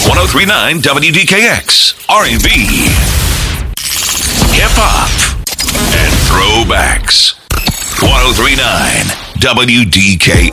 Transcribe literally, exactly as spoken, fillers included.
ten thirty-nine W D K X, R and B, hip-hop, and throwbacks. ten thirty-nine W D K